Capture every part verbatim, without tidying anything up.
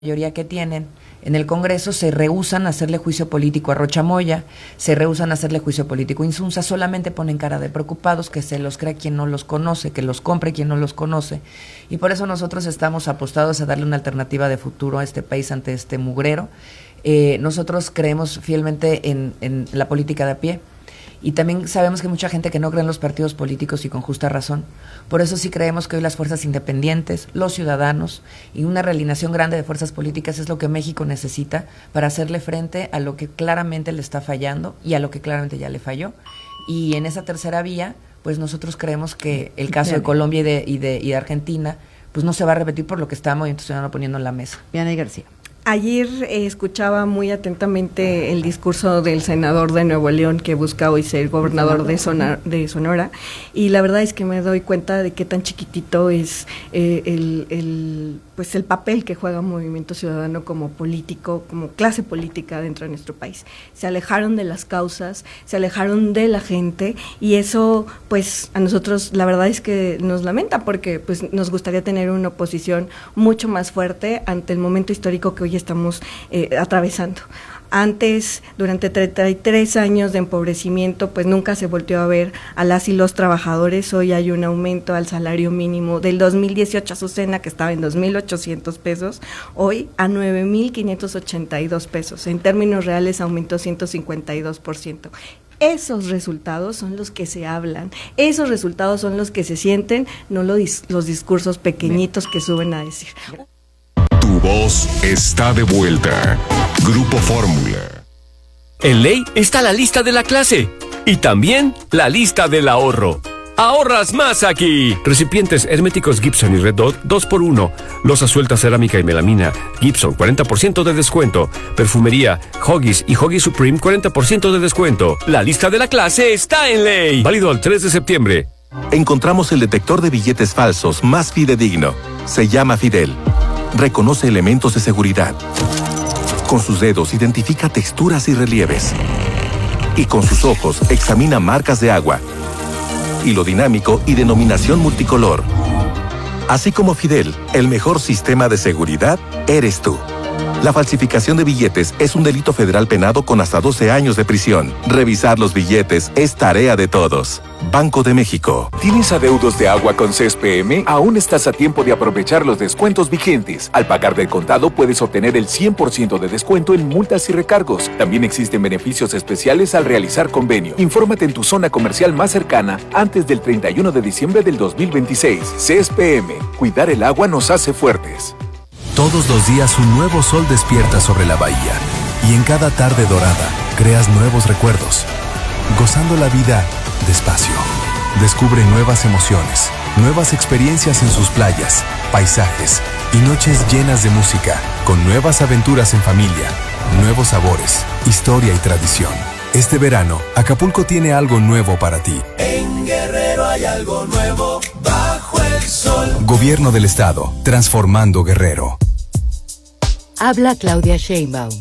mayoría que tienen en el Congreso se rehúsan a hacerle juicio político a Rocha Moya, se rehúsan a hacerle juicio político a Insunza, solamente ponen cara de preocupados, que se los crea quien no los conoce, que los compre quien no los conoce, y por eso nosotros estamos apostados a darle una alternativa de futuro a este país ante este mugrero. Eh, nosotros creemos fielmente en, en la política de a pie, y también sabemos que hay mucha gente que no cree en los partidos políticos y con justa razón. Por eso sí creemos que hoy las fuerzas independientes, los ciudadanos y una realineación grande de fuerzas políticas es lo que México necesita para hacerle frente a lo que claramente le está fallando y a lo que claramente ya le falló. Y en esa tercera vía, pues nosotros creemos que el caso de Colombia y de, y de, y de Argentina pues no se va a repetir por lo que está Movimiento Ciudadano poniendo en la mesa. Vianey García. Ayer eh, escuchaba muy atentamente el discurso del senador de Nuevo León que busca hoy ser gobernador de, Sonora, de Sonora, y la verdad es que me doy cuenta de qué tan chiquitito es eh, el, el, pues el papel que juega Movimiento Ciudadano como político, como clase política dentro de nuestro país. Se alejaron de las causas, se alejaron de la gente, y eso pues a nosotros la verdad es que nos lamenta, porque pues nos gustaría tener una oposición mucho más fuerte ante el momento histórico que hoy estamos eh, atravesando. Antes, durante treinta y tres años de empobrecimiento, pues nunca se volteó a ver a las y los trabajadores. Hoy hay un aumento al salario mínimo del dos mil dieciocho, Azucena, que estaba en dos mil ochocientos pesos, hoy a nueve mil quinientos ochenta y dos pesos. En términos reales aumentó ciento cincuenta y dos por ciento. Esos resultados son los que se hablan, esos resultados son los que se sienten, no los, dis- los discursos pequeñitos que suben a decir. Tu voz está de vuelta. Grupo Fórmula. En ley está la lista de la clase y también la lista del ahorro. ¡Ahorras más aquí! Recipientes herméticos Gibson y Red Dot dos por uno. Loza suelta cerámica y melamina Gibson cuarenta por ciento de descuento. Perfumería Huggies y Huggies Supreme cuarenta por ciento de descuento. La lista de la clase está en ley. Válido al tres de septiembre. Encontramos el detector de billetes falsos más fidedigno. Se llama Fidel. Reconoce elementos de seguridad. Con sus dedos identifica texturas y relieves. Y con sus ojos examina marcas de agua, hilo dinámico y denominación multicolor. Así como Fidel, el mejor sistema de seguridad eres tú. La falsificación de billetes es un delito federal penado con hasta doce años de prisión. Revisar los billetes es tarea de todos. Banco de México. ¿Tienes adeudos de agua con C E S P M? Aún estás a tiempo de aprovechar los descuentos vigentes. Al pagar del contado puedes obtener el cien por ciento de descuento en multas y recargos. También existen beneficios especiales al realizar convenio. Infórmate en tu zona comercial más cercana antes del treinta y uno de diciembre del dos mil veintiséis. C E S P M. Cuidar el agua nos hace fuertes. Todos los días un nuevo sol despierta sobre la bahía, y en cada tarde dorada creas nuevos recuerdos, gozando la vida despacio. Descubre nuevas emociones, nuevas experiencias en sus playas, paisajes y noches llenas de música, con nuevas aventuras en familia, nuevos sabores, historia y tradición. Este verano, Acapulco tiene algo nuevo para ti. En Guerrero hay algo nuevo bajo el sol. Gobierno del Estado, transformando Guerrero. Habla Claudia Sheinbaum.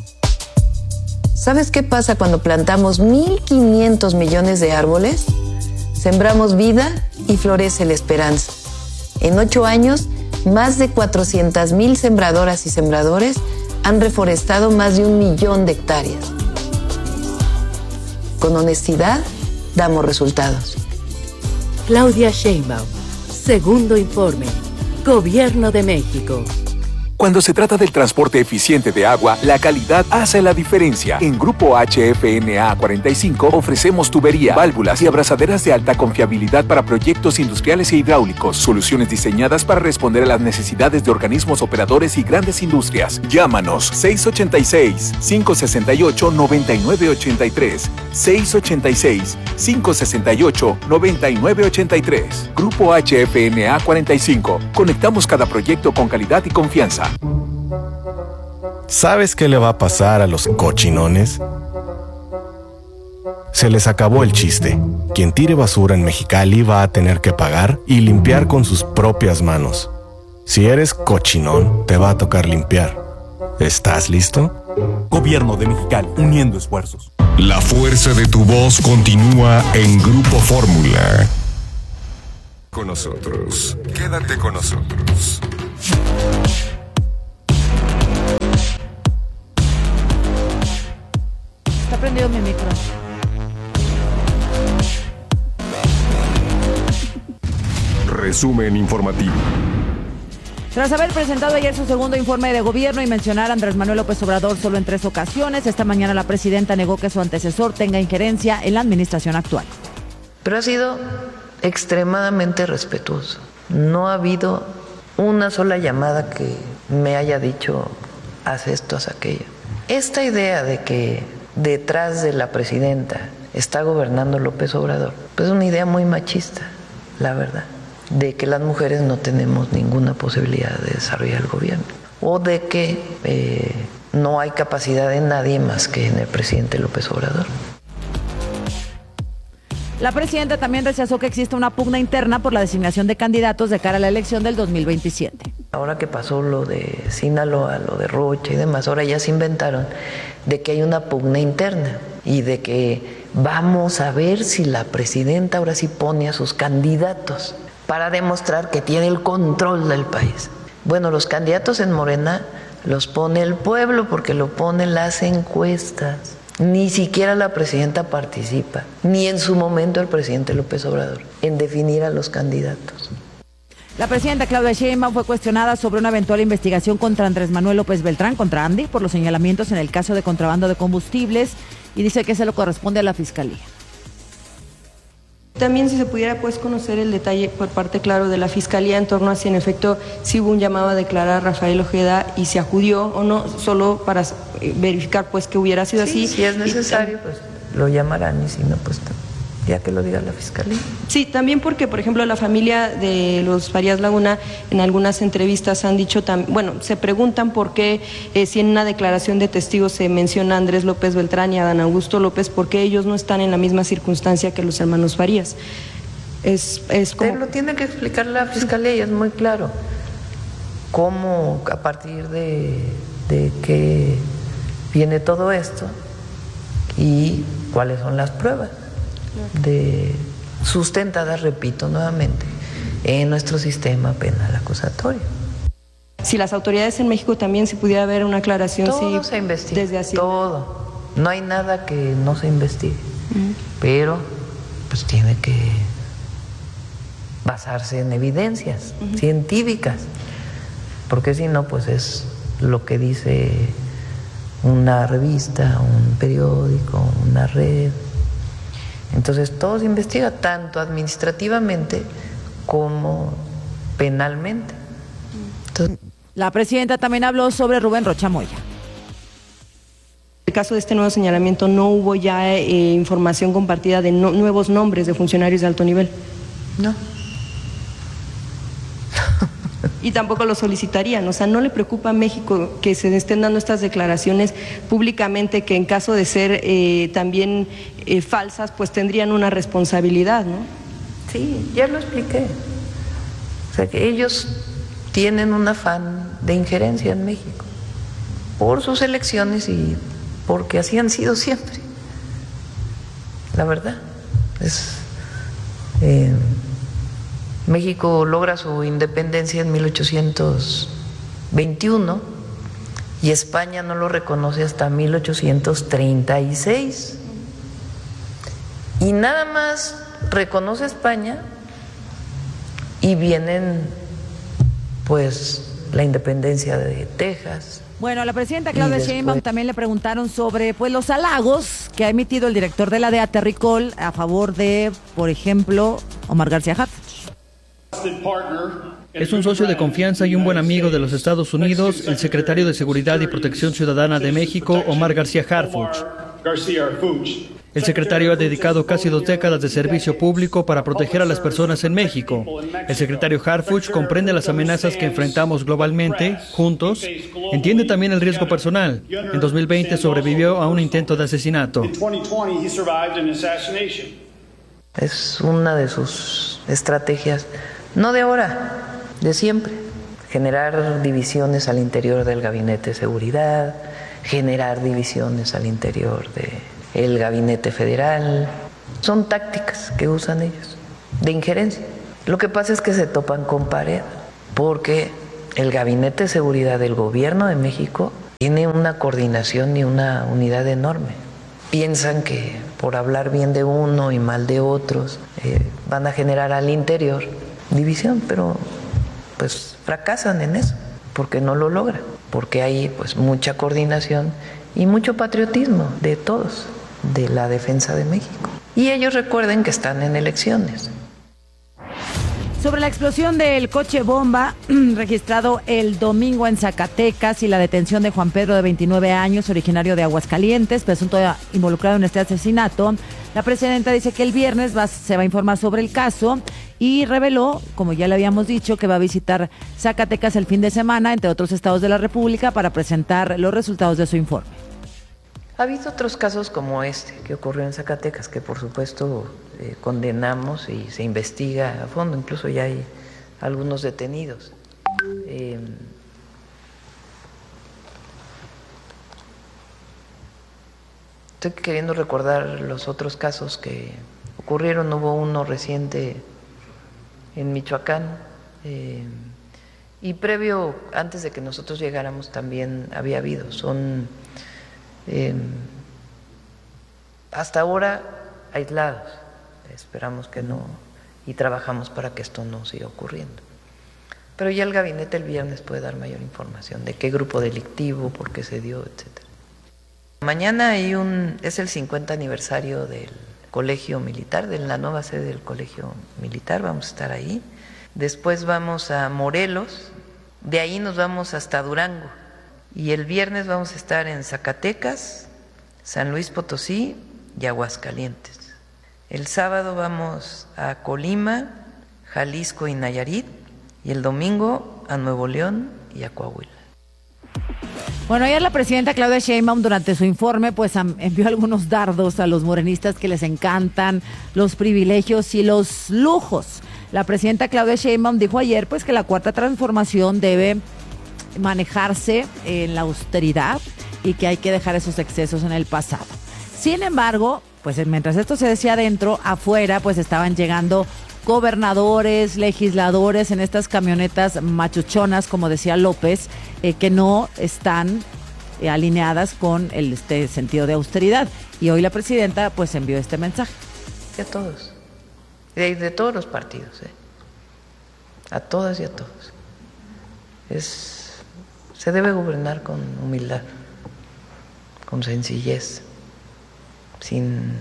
¿Sabes qué pasa cuando plantamos mil quinientos millones de árboles? Sembramos vida y florece la esperanza. En ocho años, más de cuatrocientas mil sembradoras y sembradores han reforestado más de un millón de hectáreas. Con honestidad, damos resultados. Claudia Sheinbaum, segundo informe, Gobierno de México. Cuando se trata del transporte eficiente de agua, la calidad hace la diferencia. En Grupo H F N A cuarenta y cinco ofrecemos tubería, válvulas y abrazaderas de alta confiabilidad para proyectos industriales e hidráulicos. Soluciones diseñadas para responder a las necesidades de organismos operadores y grandes industrias. Llámanos seis ocho seis, cinco seis ocho, nueve nueve ocho tres, seis ocho seis, cinco seis ocho, nueve nueve ocho tres. Grupo H F N A cuarenta y cinco. Conectamos cada proyecto con calidad y confianza. ¿Sabes qué le va a pasar a los cochinones? Se les acabó el chiste. Quien tire basura en Mexicali va a tener que pagar y limpiar con sus propias manos. Si eres cochinón, te va a tocar limpiar. ¿Estás listo? Gobierno de Mexicali, uniendo esfuerzos. La fuerza de tu voz continúa en Grupo Fórmula. Con nosotros. Quédate con nosotros. mi micro. Resumen informativo. Tras haber presentado ayer su segundo informe de gobierno y mencionar a Andrés Manuel López Obrador solo en tres ocasiones, esta mañana la presidenta negó que su antecesor tenga injerencia en la administración actual. Pero ha sido extremadamente respetuoso. No ha habido una sola llamada que me haya dicho, haz esto, haz aquello. Esta idea de que detrás de la presidenta está gobernando López Obrador, pues es una idea muy machista, la verdad, de que las mujeres no tenemos ninguna posibilidad de desarrollar el gobierno, o de que eh, no hay capacidad en nadie más que en el presidente López Obrador. La presidenta también rechazó que exista una pugna interna por la designación de candidatos de cara a la elección del dos mil veintisiete. Ahora que pasó lo de Sinaloa, lo de Rocha y demás, ahora ya se inventaron de que hay una pugna interna y de que vamos a ver si la presidenta ahora sí pone a sus candidatos para demostrar que tiene el control del país. Bueno, los candidatos en Morena los pone el pueblo porque lo ponen las encuestas. Ni siquiera la presidenta participa, ni en su momento el presidente López Obrador, en definir a los candidatos. La presidenta Claudia Sheinbaum fue cuestionada sobre una eventual investigación contra Andrés Manuel López Beltrán, contra Andy, por los señalamientos en el caso de contrabando de combustibles, y dice que se lo corresponde a la Fiscalía. También si se pudiera pues conocer el detalle por parte, claro, de la Fiscalía en torno a si en efecto si hubo un llamado a declarar a Rafael Ojeda y se acudió o no, solo para verificar pues que hubiera sido sí, así. Si es necesario, pues lo llamarán y si no, pues ya que lo diga la Fiscalía. Sí, también porque, por ejemplo, la familia de los Farías Laguna en algunas entrevistas han dicho, tam- bueno, se preguntan por qué, eh, si en una declaración de testigos se menciona a Andrés López Beltrán y a Dan Augusto López, por qué ellos no están en la misma circunstancia que los hermanos Farías. Es, es como... Pero lo tiene que explicar la Fiscalía y es muy claro cómo, a partir de, de qué viene todo esto y cuáles son las pruebas de sustentadas, repito nuevamente, en nuestro sistema penal acusatorio. Si las autoridades en México también se pudiera ver una aclaración, todo sí, se investiga, desde así. Todo, no hay nada que no se investigue, uh-huh. Pero pues tiene que basarse en evidencias uh-huh. científicas, porque si no, pues es lo que dice una revista, un periódico, una red. Entonces todo se investiga tanto administrativamente como penalmente. Entonces, la presidenta también habló sobre Rubén Rocha Moya. En el caso de este nuevo señalamiento no hubo ya eh, información compartida de no, nuevos nombres de funcionarios de alto nivel. No. Y tampoco lo solicitarían, o sea, ¿no le preocupa a México que se estén dando estas declaraciones públicamente que en caso de ser eh, también eh, falsas, pues tendrían una responsabilidad, ¿no? Sí, ya lo expliqué. O sea, que ellos tienen un afán de injerencia en México por sus elecciones y porque así han sido siempre. La verdad, es... Eh, México logra su independencia en mil ochocientos veintiuno y España no lo reconoce hasta mil ochocientos treinta y seis. Y nada más reconoce España y vienen pues la independencia de Texas. Bueno, a la presidenta Claudia Sheinbaum también le preguntaron sobre pues los halagos que ha emitido el director de la D E A, Terry Cole, a favor de, por ejemplo, Omar García Harfuch. Es un socio de confianza y un buen amigo de los Estados Unidos, el secretario de Seguridad y Protección Ciudadana de México, Omar García Harfuch. El secretario ha dedicado casi dos décadas de servicio público para proteger a las personas en México. El secretario Harfuch comprende las amenazas que enfrentamos globalmente, juntos. Entiende también el riesgo personal. En dos mil veinte sobrevivió a un intento de asesinato. Es una de sus estrategias, no de ahora, de siempre. Generar divisiones al interior del Gabinete de Seguridad, generar divisiones al interior del Gabinete Federal. Son tácticas que usan ellos, de injerencia. Lo que pasa es que se topan con pared, porque el Gabinete de Seguridad del Gobierno de México tiene una coordinación y una unidad enorme. piensan que por hablar bien de uno y mal de otros eh, van a generar al interior división, pero pues fracasan en eso, porque no lo logran, porque hay pues mucha coordinación y mucho patriotismo de todos, de la defensa de México. Y ellos recuerden que están en elecciones. Sobre la explosión del coche bomba registrado el domingo en Zacatecas y la detención de Juan Pedro, de veintinueve años, originario de Aguascalientes, presunto involucrado en este asesinato, la presidenta dice que el viernes va, se va a informar sobre el caso y reveló, como ya le habíamos dicho, que va a visitar Zacatecas el fin de semana, entre otros estados de la República, para presentar los resultados de su informe. Ha habido otros casos como este que ocurrió en Zacatecas, que por supuesto eh, condenamos y se investiga a fondo, incluso ya hay algunos detenidos. Eh, estoy queriendo recordar los otros casos que ocurrieron. Hubo uno reciente en Michoacán eh, y previo, antes de que nosotros llegáramos, también había habido. Son Eh, hasta ahora aislados, esperamos que no, y trabajamos para que esto no siga ocurriendo. Pero ya el gabinete el viernes puede dar mayor información de qué grupo delictivo, por qué se dio, etcétera. Mañana hay un, es el cincuenta aniversario del Colegio Militar, de la nueva sede del Colegio Militar, vamos a estar ahí. Después vamos a Morelos, de ahí nos vamos hasta Durango. Y el viernes vamos a estar en Zacatecas, San Luis Potosí y Aguascalientes. El sábado vamos a Colima, Jalisco y Nayarit, y el domingo a Nuevo León y a Coahuila. Bueno, ayer la presidenta Claudia Sheinbaum, durante su informe, pues envió algunos dardos a los morenistas que les encantan los privilegios y los lujos. La presidenta Claudia Sheinbaum dijo ayer pues que la Cuarta Transformación debe manejarse en la austeridad y que hay que dejar esos excesos en el pasado. Sin embargo, pues mientras esto se decía adentro, afuera pues estaban llegando gobernadores, legisladores en estas camionetas machuchonas, como decía López, eh, que no están eh, alineadas con el este sentido de austeridad. Y hoy la presidenta pues envió este mensaje. A todos, de, de todos los partidos, eh. a todas y a todos. Es Se debe gobernar con humildad, con sencillez, sin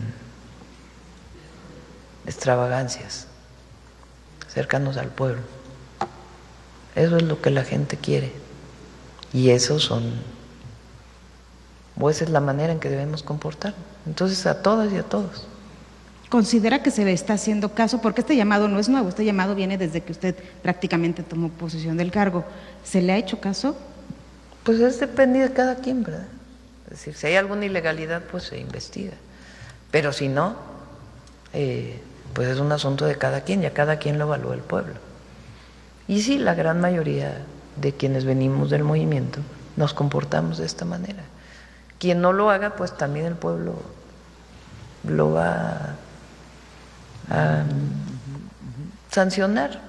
extravagancias, cercanos al pueblo. Eso es lo que la gente quiere. Y eso son, o esa es la manera en que debemos comportarnos. Entonces, a todas y a todos. ¿Considera que se le está haciendo caso? Porque este llamado no es nuevo, este llamado viene desde que usted prácticamente tomó posesión del cargo. ¿Se le ha hecho caso? Pues es depende de cada quien, ¿verdad? Es decir, si hay alguna ilegalidad, pues se investiga. Pero si no, eh, pues es un asunto de cada quien, y a cada quien lo evalúa el pueblo. Y sí, la gran mayoría de quienes venimos del movimiento nos comportamos de esta manera. Quien no lo haga, pues también el pueblo lo va a sancionar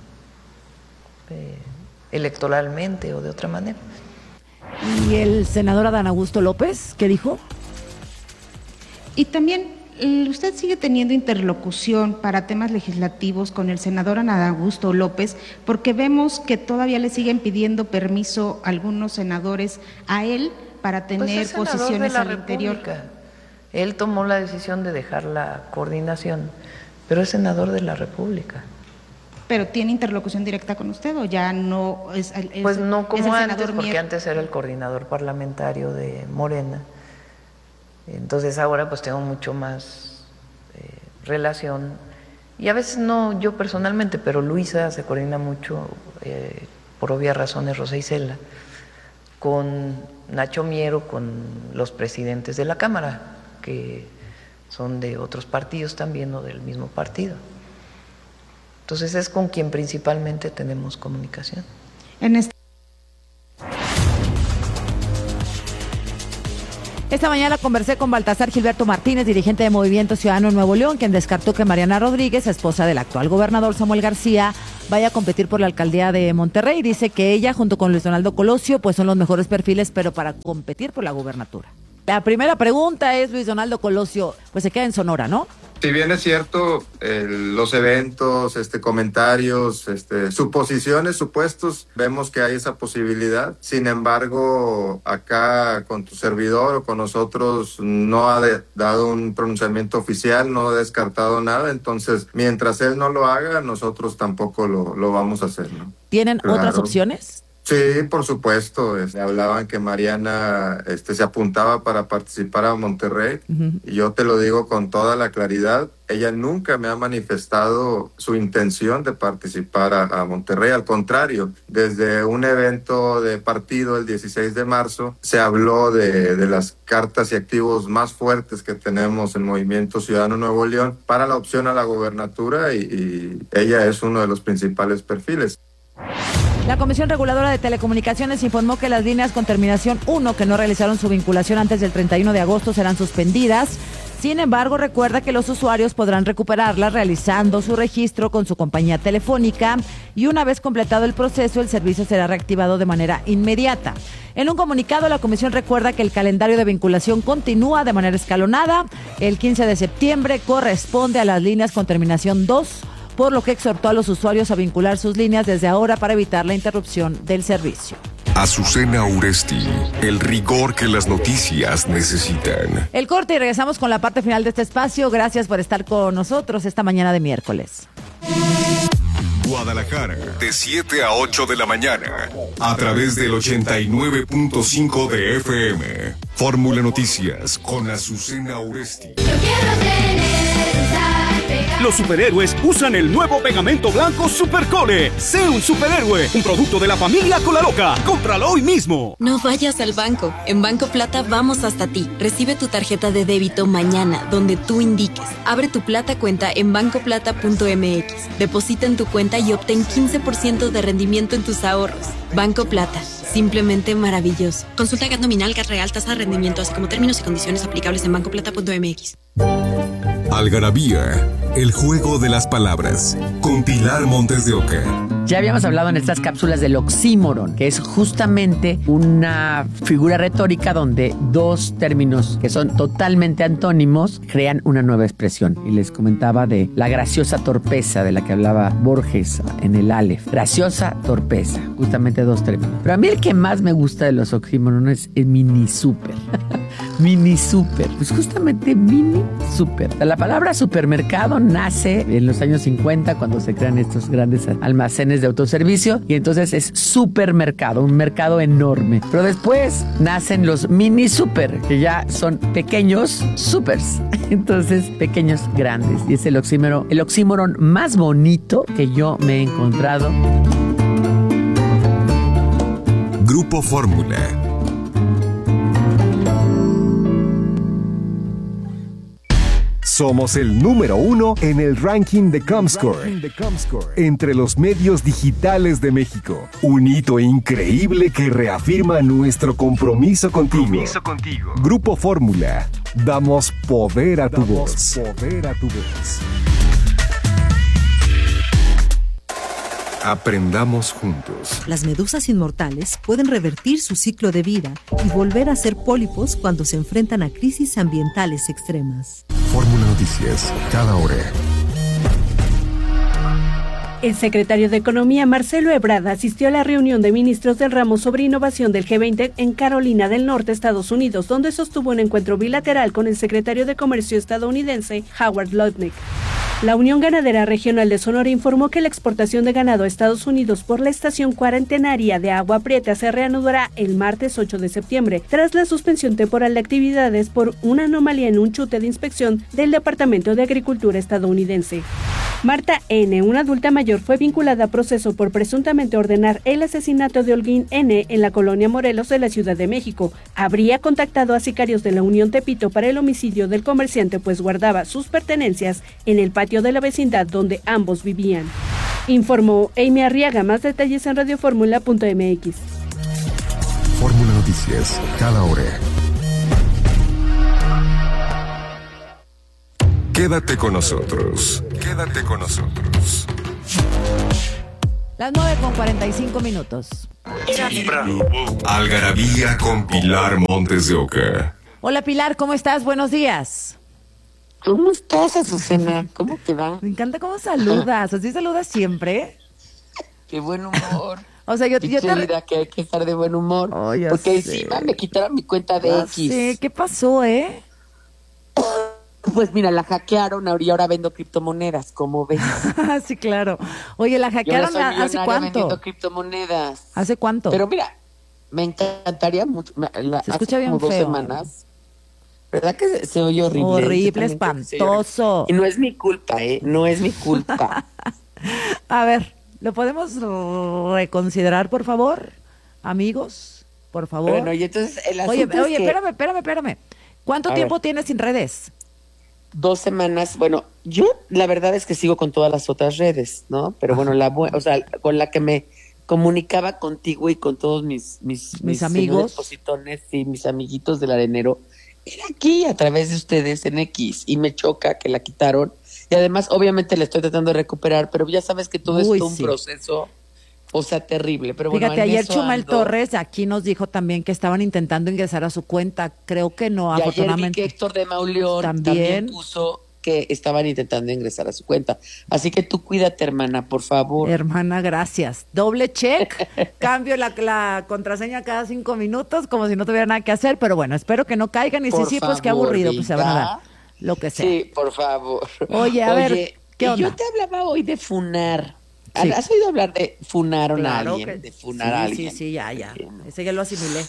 eh, electoralmente o de otra manera. ¿Y el senador Adán Augusto López qué dijo? Y también, usted sigue teniendo interlocución para temas legislativos con el senador Adán Augusto López, porque vemos que todavía le siguen pidiendo permiso a algunos senadores a él para tener pues posiciones al interior. Él tomó la decisión de dejar la coordinación, pero es senador de la República. ¿Pero tiene interlocución directa con usted o ya no es, es Pues no como antes, porque Mier... antes era el coordinador parlamentario de Morena. Entonces ahora pues tengo mucho más eh, relación. Y a veces no yo personalmente, pero Luisa se coordina mucho, eh, por obvias razones, Rosa Isela, con Nacho Miero, con los presidentes de la Cámara, que son de otros partidos también o del mismo partido. Entonces es con quien principalmente tenemos comunicación. En este... Esta mañana conversé con Baltasar Gilberto Martínez, dirigente de Movimiento Ciudadano Nuevo León, quien descartó que Mariana Rodríguez, esposa del actual gobernador Samuel García, vaya a competir por la alcaldía de Monterrey. Dice que ella, junto con Luis Donaldo Colosio, pues son los mejores perfiles, pero para competir por la gubernatura. La primera pregunta es, Luis Donaldo Colosio, pues se queda en Sonora, ¿no? Si bien es cierto, eh, los eventos, este, comentarios, este, suposiciones, supuestos, vemos que hay esa posibilidad. Sin embargo, acá con tu servidor o con nosotros no ha de, dado un pronunciamiento oficial, no ha descartado nada. Entonces, mientras él no lo haga, nosotros tampoco lo, lo vamos a hacer, ¿no? ¿Tienen Claro. otras opciones? Sí, por supuesto. Este, hablaban que Mariana este, se apuntaba para participar a Monterrey. Uh-huh. Y yo te lo digo con toda la claridad. Ella nunca me ha manifestado su intención de participar a, a Monterrey. Al contrario, desde un evento de partido el dieciséis de marzo se habló de, de las cartas y activos más fuertes que tenemos en Movimiento Ciudadano Nuevo León para la opción a la gobernatura y, y ella es uno de los principales perfiles. La Comisión Reguladora de Telecomunicaciones informó que las líneas con terminación uno que no realizaron su vinculación antes del treinta y uno de agosto serán suspendidas. Sin embargo, recuerda que los usuarios podrán recuperarlas realizando su registro con su compañía telefónica y una vez completado el proceso, el servicio será reactivado de manera inmediata. En un comunicado, la Comisión recuerda que el calendario de vinculación continúa de manera escalonada. El quince de septiembre corresponde a las líneas con terminación dos, por lo que exhortó a los usuarios a vincular sus líneas desde ahora para evitar la interrupción del servicio. Azucena Uresti, el rigor que las noticias necesitan. El corte y regresamos con la parte final de este espacio. Gracias por estar con nosotros esta mañana de miércoles. Guadalajara, de siete a ocho de la mañana, a través del ochenta y nueve punto cinco de F M. Fórmula Noticias con Azucena Uresti. Los superhéroes usan el nuevo pegamento blanco Supercole. Sé un superhéroe, un producto de la familia Colaloca. Cómpralo hoy mismo. No vayas al banco. En Banco Plata vamos hasta ti. Recibe tu tarjeta de débito mañana, donde tú indiques. Abre tu Plata cuenta en banco plata punto m x. Deposita en tu cuenta y obtén quince por ciento de rendimiento en tus ahorros. Banco Plata. Simplemente maravilloso. Consulta G A T nominal, G A T real, tasa de rendimiento, así como términos y condiciones aplicables en banco plata punto m x. Algarabía, el juego de las palabras, con Pilar Montes de Oca. Ya habíamos hablado en estas cápsulas del oxímoron, que es justamente una figura retórica donde dos términos que son totalmente antónimos crean una nueva expresión. Y les comentaba de la graciosa torpeza de la que hablaba Borges en el Aleph. Graciosa torpeza, justamente dos términos. Pero a mí el que más me gusta de los oxímorones es el mini super. Mini super, pues justamente mini super. La palabra supermercado nace en los años cincuenta cuando se crean estos grandes almacenes de autoservicio y entonces es supermercado, un mercado enorme. Pero después nacen los mini super, que ya son pequeños supers. Entonces, pequeños grandes. Y es el oxímoron, el oxímoron más bonito que yo me he encontrado. Grupo Fórmula. Somos el número uno en el ranking de Comscore, entre los medios digitales de México. Un hito increíble que reafirma nuestro compromiso contigo. Compromiso contigo. Grupo Fórmula. Damos poder a tu voz. Poder a tu voz. Aprendamos juntos. Las medusas inmortales pueden revertir su ciclo de vida y volver a ser pólipos cuando se enfrentan a crisis ambientales extremas. Fórmula Noticias, cada hora. El secretario de Economía, Marcelo Ebrard, asistió a la reunión de ministros del ramo sobre innovación del G veinte en Carolina del Norte, Estados Unidos, donde sostuvo un encuentro bilateral con el secretario de Comercio estadounidense, Howard Lutnick. La Unión Ganadera Regional de Sonora informó que la exportación de ganado a Estados Unidos por la estación cuarentenaria de Agua Prieta se reanudará el martes ocho de septiembre, tras la suspensión temporal de actividades por una anomalía en un chute de inspección del Departamento de Agricultura estadounidense. Marta N., una adulta mayor, fue vinculada a proceso por presuntamente ordenar el asesinato de Holguín N. en la colonia Morelos de la Ciudad de México. Habría contactado a sicarios de la Unión Tepito para el homicidio del comerciante, pues guardaba sus pertenencias en el patio de la vecindad donde ambos vivían. Informó Amy Arriaga. Más detalles en radio fórmula punto m x. Fórmula Noticias, cada hora. Quédate con nosotros. Quédate con nosotros. Las nueve con cuarenta y cinco minutos. Algarabía con Pilar Montes de Oca. Hola Pilar, ¿cómo estás? Buenos días. ¿Cómo estás, Azucena? ¿Cómo te va? Me encanta cómo saludas. ¿Así saludas siempre? Qué buen humor. O sea, yo, yo te... vida que hay que estar de buen humor. Oh, porque sé. encima me quitaron mi cuenta de ya X. Sé. ¿Qué pasó, eh? Pues mira, la hackearon y ahora vendo criptomonedas, ¿cómo ves? Sí, claro. Oye, la hackearon ¿hace cuánto? Vendiendo criptomonedas. ¿Hace cuánto? Pero mira, me encantaría mucho. La, se escucha bien como feo. Dos semanas. ¿Verdad que se, se oye horrible? Horrible, espantoso. Y no es mi culpa, ¿eh? No es mi culpa. A ver, ¿lo podemos reconsiderar, por favor? Amigos, por favor. Bueno, y entonces el asunto Oye, es oye, que... espérame, espérame, espérame. ¿Cuánto A tiempo ver. tienes sin redes? Dos semanas. Bueno, yo la verdad es que sigo con todas las otras redes, ¿no? Pero bueno, la bu- o sea, con la que me comunicaba contigo y con todos mis mis, mis amigos, positones y mis amiguitos del arenero, era aquí a través de ustedes en X, y me choca que la quitaron. Y además, obviamente, la estoy tratando de recuperar, pero ya sabes que todo Uy, es un sí. proceso, o sea, terrible. Pero Fíjate, bueno, en ayer eso Chumel ando. Torres aquí nos dijo también que estaban intentando ingresar a su cuenta. Creo que no, Y ayer vi afortunadamente. que Héctor de Mauleón También. también puso que estaban intentando ingresar a su cuenta. Así que tú cuídate, hermana, por favor. Hermana, gracias. Doble check, cambio la, la contraseña cada cinco minutos, como si no tuviera nada que hacer, pero bueno, espero que no caigan y Por si sí, pues qué favor, aburrido, pues se van a Vida. dar lo que sea. Sí, por favor. Oye, a ver, ¿qué y onda? yo te hablaba hoy de funar. Sí. ¿Has oído hablar de funar a Claro alguien? que- De funar sí, a alguien. Sí, sí, ya, ya. Ese ya lo asimilé.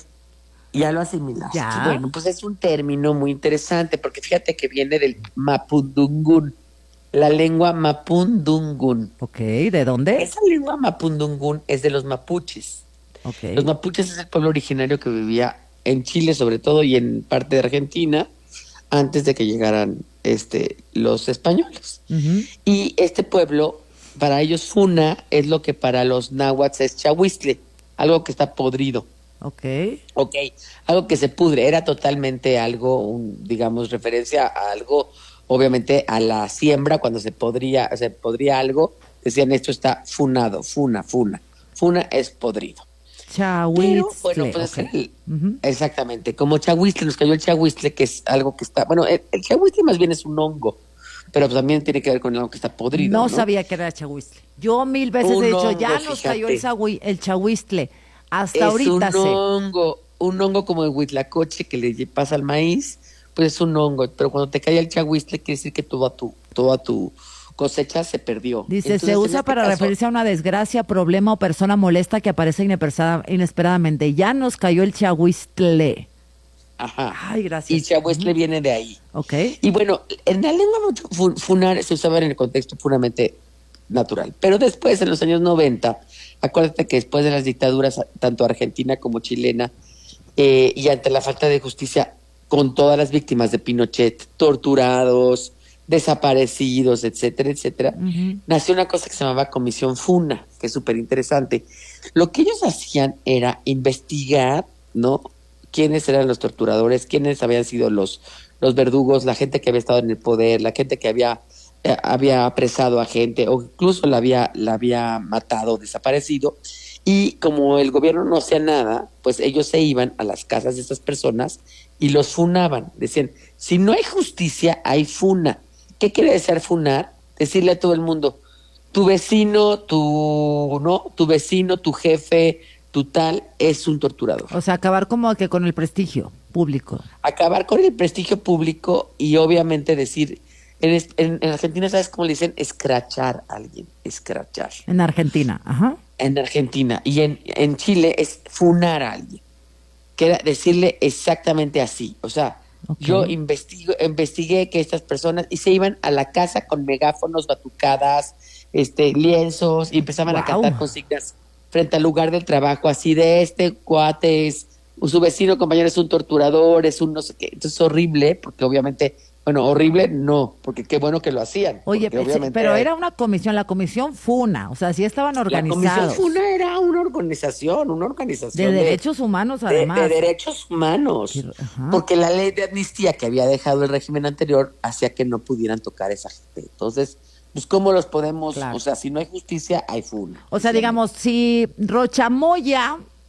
Ya lo asimilaste. Ya. Bueno, pues es un término muy interesante, porque fíjate que viene del mapudungún, la lengua mapudungún. Ok, ¿de dónde? Esa lengua mapudungún es de los mapuches. Ok. Los mapuches es el pueblo originario que vivía en Chile, sobre todo, y en parte de Argentina, antes de que llegaran este, los españoles. Ujú. Y este pueblo, para ellos funa es lo que para los náhuatl es chahuistle, algo que está podrido. Ok. Ok, algo que se pudre, era totalmente algo, un, digamos, referencia a algo, obviamente a la siembra, cuando se podría, se podría algo, decían esto está funado, funa, funa, funa es podrido. Chahuistle. Pero, bueno, pues ok. el- Ujú. exactamente, como chahuistle, nos cayó el chahuistle, que es algo que está, bueno, el, el chahuistle más bien es un hongo, pero también tiene que ver con algo que está podrido, No, ¿no? sabía que era chahuistle. Yo mil veces Un he dicho, hongo, ya nos cayó el, fíjate. sagui- el chahuistle. Hasta Es ahorita un sé. hongo, un hongo como el huitlacoche que le pasa al maíz, pues es un hongo, pero cuando te cae el chahuistle quiere decir que toda tu, toda tu cosecha se perdió. Dice, Entonces, se en usa este para caso, referirse a una desgracia, problema o persona molesta que aparece inesperada- inesperadamente. Ya nos cayó el chahuistle. Ajá. Ay, gracias. Y chahuistle viene de ahí. Ok. Y bueno, en la lengua mucho fu- funar se usaba en el contexto puramente natural. Pero después, en los años noventa, acuérdate que después de las dictaduras, tanto argentina como chilena, eh, y ante la falta de justicia con todas las víctimas de Pinochet, torturados, desaparecidos, etcétera, etcétera, nació una cosa que se llamaba Comisión Funa, que es súper interesante. Lo que ellos hacían era investigar, ¿no? Quiénes eran los torturadores, quiénes habían sido los, los verdugos, la gente que había estado en el poder, la gente que había, eh, había apresado a gente o incluso la había, la había matado, desaparecido. Y como el gobierno no hacía nada, pues ellos se iban a las casas de estas personas y los funaban. Decían, si no hay justicia, hay funa. ¿Qué quiere decir funar? Decirle a todo el mundo, tu vecino, tu, ¿no? Tu vecino, tu jefe, tu tal, es un torturador. O sea, acabar como que con el prestigio público. Acabar con el prestigio público y obviamente decir, en, es- en, en Argentina, ¿sabes cómo le dicen? Escrachar a alguien, escrachar. En Argentina, ajá. En Argentina. Y en, en Chile es funar a alguien. Que era decirle exactamente así. O sea, yo investigo, investigué que estas personas, y se iban a la casa con megáfonos, batucadas, este, lienzos, y empezaban a Guau. cantar consignas frente al lugar del trabajo, así de este cuate es, su vecino compañero es un torturador, es un no sé qué. Entonces es horrible, porque obviamente, bueno, horrible no, porque qué bueno que lo hacían. Oye, porque pe- obviamente pero hay- era una comisión, la comisión FUNA, o sea, sí estaban La Comisión organizados. FUNA era una organización, una organización De derechos humanos, de- además. De, derechos humanos. Porque la ley de amnistía que había dejado el régimen anterior hacía que no pudieran tocar a esa gente. Entonces, pues, ¿cómo los podemos? O sea, si no hay justicia, hay FUNA. O sea, digamos, si Rochamoya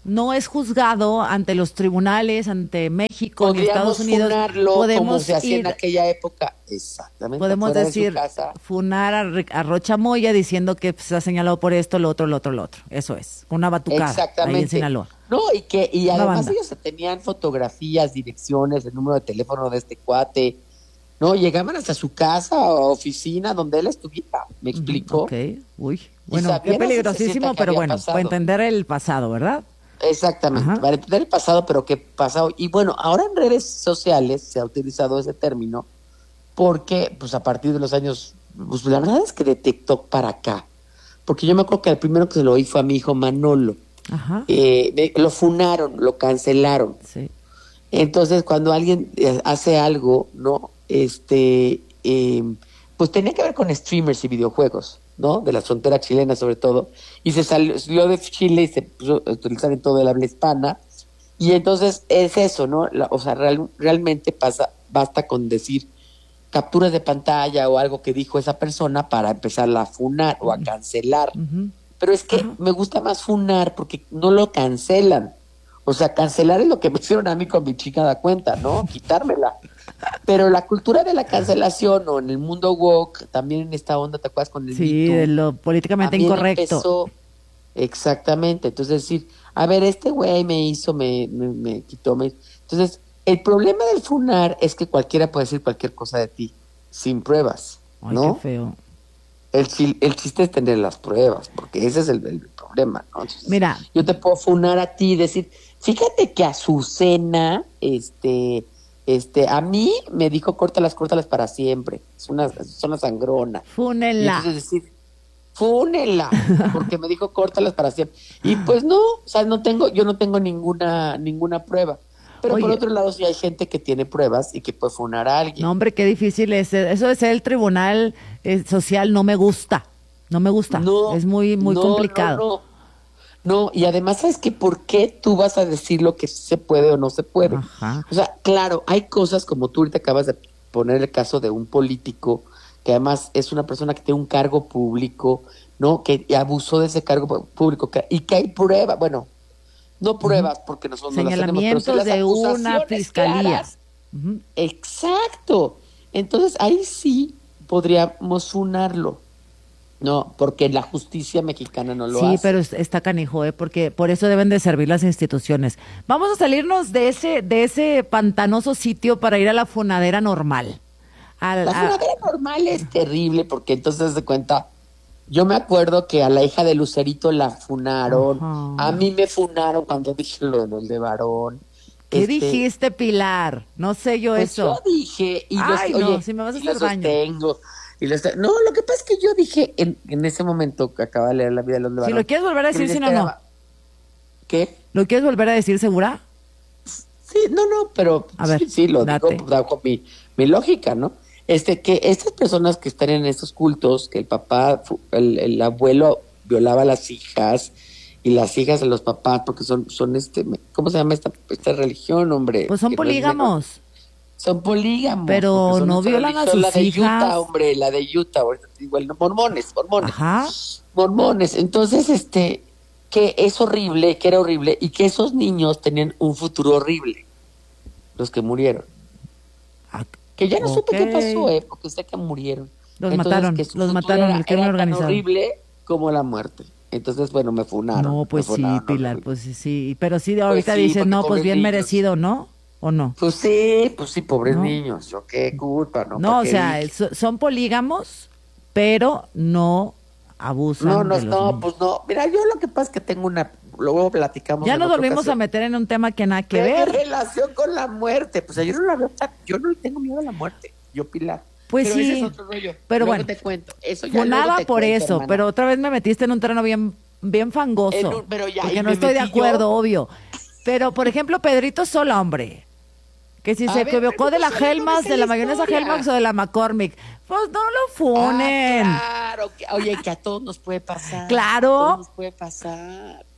no es juzgado ante los tribunales, ante México, ni Estados Unidos. Podemos como se hacía ir, en aquella época. Exactamente. Podemos decir, de funar a, a Rocha Moya diciendo que se ha señalado por esto, lo otro, lo otro, lo otro. Eso es, una batucada. Exactamente. Ahí en Sinaloa. No, y que y además ellos tenían fotografías, direcciones, el número de teléfono de este cuate. No, llegaban hasta su casa o oficina donde él estuviera. ¿Me explicó? Ok, uy. Bueno, qué peligrosísimo, pero bueno, pasado. Para entender el pasado, ¿verdad? Exactamente, Ajá. para entender el pasado, pero qué pasado. Y bueno, ahora en redes sociales se ha utilizado ese término porque, pues a partir de los años, pues la verdad es que de TikTok para acá, porque yo me acuerdo que el primero que se lo oí fue a mi hijo Manolo. Ajá. Eh, me, lo funaron, lo cancelaron. Sí. Entonces, cuando alguien hace algo, ¿no? Este, eh, pues tenía que ver con streamers y videojuegos, ¿no? De la frontera chilena sobre todo, y se salió, salió de Chile y se puso a utilizar en todo el habla hispana, y entonces es eso, ¿no? La, o sea, real, realmente pasa, basta con decir capturas de pantalla o algo que dijo esa persona para empezarla a funar o a cancelar, uh-huh. pero es que uh-huh. me gusta más funar porque no lo cancelan, o sea, cancelar es lo que me hicieron a mí con mi chica da cuenta, ¿no? Quitármela. Pero la cultura de la cancelación o en el mundo woke, también en esta onda, ¿te acuerdas con el Sí, de lo políticamente incorrecto. Empezó, exactamente, entonces decir, a ver, este güey me hizo, me, me, me quitó, me... Entonces, el problema del funar es que cualquiera puede decir cualquier cosa de ti, sin pruebas, ¿no? Ay, qué feo. El, el chiste es tener las pruebas, porque ese es el, el problema, ¿no? Entonces, mira, yo te puedo funar a ti y decir, fíjate que Azucena, este... Este, a mí me dijo, córtalas, córtalas para siempre. Es una, es una sangrona. Fúnela. Y entonces decir, fúnela, porque me dijo, córtalas para siempre. Y pues no, o sea, no tengo, yo no tengo ninguna, ninguna prueba. Pero Oye, por otro lado, sí hay gente que tiene pruebas y que puede funar a alguien. No, hombre, qué difícil es. Eso de ser el tribunal eh, social no me gusta. No me gusta. No, es muy, muy no, complicado. No, no. No, y además, ¿sabes qué? ¿Por qué tú vas a decir lo que se puede o no se puede? Ajá. O sea, claro, hay cosas como tú ahorita acabas de poner el caso de un político que además es una persona que tiene un cargo público, ¿no? Que abusó de ese cargo público que, y que hay pruebas, bueno, no pruebas uh-huh. porque nosotros no las tenemos, pero sí las de una fiscalía. Claras. Uh-huh. Exacto. Entonces, ahí sí podríamos funarlo. No, porque la justicia mexicana no lo sí, hace. Sí, pero está canijo, ¿eh? Porque por eso deben de servir las instituciones. Vamos a salirnos de ese de ese pantanoso sitio para ir a la funadera normal. Al, la funadera a... normal es terrible porque entonces de cuenta, yo me acuerdo que a la hija de Lucerito la funaron, uh-huh. a mí me funaron cuando dije lo, lo de varón. ¿Qué este... dijiste, Pilar? No sé yo pues eso. Yo dije, y Ay, los, no, oye, si me vas a y hacer daño. Sostengo. Y lo está, no, lo que pasa es que yo dije en, en ese momento que acaba de leer La vida de los de Si lo quieres volver a decir, si no, no. ¿Qué? ¿Lo quieres volver a decir, segura? Sí, no, no, pero a ver, sí, sí, lo date. digo bajo mi, mi lógica, ¿no? Este, que estas personas que están en estos cultos, que el papá, el, el abuelo violaba a las hijas y las hijas de los papás, porque son, son este, ¿cómo se llama esta, esta religión, hombre? Pues son polígamos. No Son polígamos. Pero no violan a sus la de hijas. Utah, hombre, la de Utah, igual, no, mormones, mormones. Ajá. Mormones. Entonces, este, que es horrible, que era horrible, y que esos niños tenían un futuro horrible, los que murieron. Ah, que ya no okay. supe qué pasó, eh, porque sé que murieron. Los Entonces, mataron, que los mataron, el crimen organizado. Tan horrible como la muerte. Entonces, bueno, me funaron. No, pues me sí, funaron, Pilar, horrible. pues sí, pero sí, ahorita pues sí, dices, no, pues bien niños. merecido, ¿no? ¿O no? Pues sí, pues sí, pobres no. niños, yo qué culpa, ¿no? No, o sea, so, son polígamos, pero no abusan No, no, de los no, niños. pues no. Mira, yo lo que pasa es que tengo una, luego platicamos. Ya nos volvimos ocasión. a meter en un tema que nada que ¿Qué ver. relación con la muerte? Pues yo no la veo, yo no le tengo miedo a la muerte, yo Pilar. Pues pero sí, ese es otro rollo. pero luego bueno, te cuento. Eso ya nada te por cuento, eso, hermana. pero otra vez me metiste en un terreno bien, bien fangoso, un, pero ya, porque no estoy de acuerdo, yo. obvio. Pero, por ejemplo, Pedrito Sola, hombre, que si A se ver, equivocó de la Pedrito Sola, Helmans, no de la me sé mayonesa historia. Helmans o de la McCormick, pues no lo funen. Ah, claro, que, oye, que a todos nos puede pasar. Claro. A todos nos puede pasar.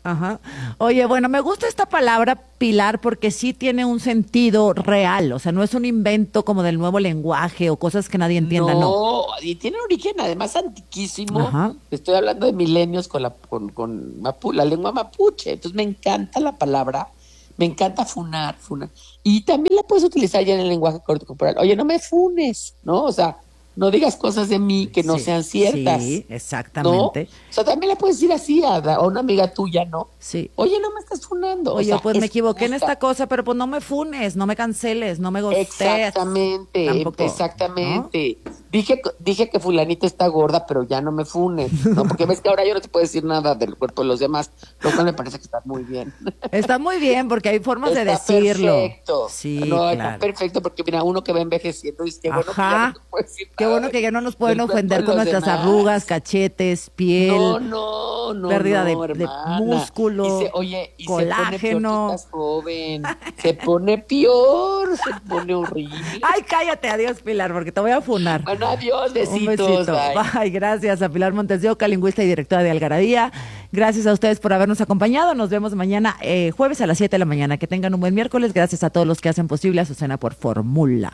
Ajá. Oye, bueno, me gusta esta palabra, Pilar, porque sí tiene un sentido real, o sea, no es un invento como del nuevo lenguaje o cosas que nadie entienda, no. No, y tiene origen además antiquísimo. Ajá. Estoy hablando de milenios con la con, con mapu, la lengua mapuche, entonces me encanta la palabra, me encanta funar, funar. Y también la puedes utilizar ya en el lenguaje corporal. Oye, no me funes, ¿no? O sea, no digas cosas de mí que no sí, sean ciertas. Sí, exactamente. ¿No? O sea, también le puedes decir así a, a una amiga tuya, ¿no? Sí. Oye, no me estás funando. Oye, o sea, pues me equivoqué justa. en esta cosa, pero pues no me funes, no me canceles, no me gostes. Exactamente, Tampoco, exactamente. ¿No? Dije, dije que fulanita está gorda, pero ya no me funes, ¿no? Porque ves que ahora yo no te puedo decir nada del cuerpo de los demás, lo cual me parece que está muy bien. Está muy bien, porque hay formas está de decirlo. Perfecto. Sí, no, claro. Está perfecto, porque mira, uno que va envejeciendo dice, qué bueno que ya no te puedo decir nada. Qué bueno que ya no nos pueden ofender con nuestras demás. arrugas, cachetes, piel. No, no, no. Pérdida no, de, de músculo, y se, oye, y colágeno. Se pone peor, joven. Se pone peor, se pone horrible. Ay, cállate, adiós, Pilar, porque te voy a funar. Bueno, adiós, besitos. Un besito. Bye. Bye. Gracias a Pilar Montes de Oca, lingüista y directora de Algarabía. Gracias a ustedes por habernos acompañado. Nos vemos mañana, eh, jueves a las siete de la mañana. Que tengan un buen miércoles. Gracias a todos los que hacen posible Azucena por Fórmula.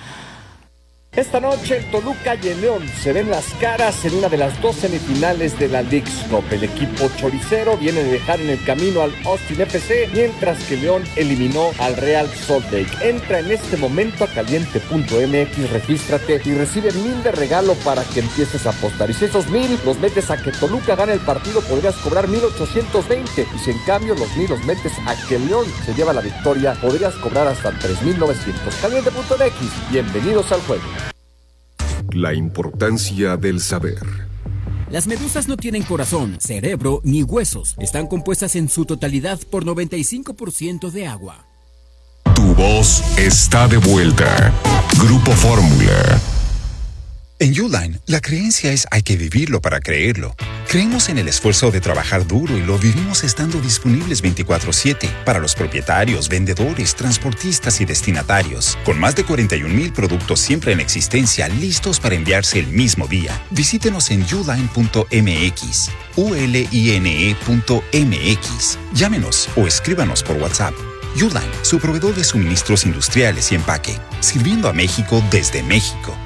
Esta noche el Toluca y el León se ven las caras en una de las dos semifinales de la Leagues Cup. El equipo choricero viene de dejar en el camino al Austin F C, mientras que León eliminó al Real Salt Lake. Entra en este momento a caliente punto m x, regístrate y recibe mil de regalo para que empieces a apostar. Y si esos mil los metes a que Toluca gane el partido, podrías cobrar mil ochocientos veinte. Y si en cambio los mil los metes a que León se lleva la victoria, podrías cobrar hasta tres mil novecientos. caliente punto m x, bienvenidos al juego. La importancia del saber. Las medusas no tienen corazón, cerebro ni huesos. Están compuestas en su totalidad por noventa y cinco por ciento de agua. Tu voz está de vuelta. Grupo Fórmula. En Uline, la creencia es hay que vivirlo para creerlo. Creemos en el esfuerzo de trabajar duro y lo vivimos estando disponibles veinticuatro siete para los propietarios, vendedores, transportistas y destinatarios. Con más de cuarenta y un mil productos siempre en existencia, listos para enviarse el mismo día. Visítenos en uline punto m x, u l i n e punto m x. Llámenos o escríbanos por WhatsApp. Uline, su proveedor de suministros industriales y empaque, sirviendo a México desde México.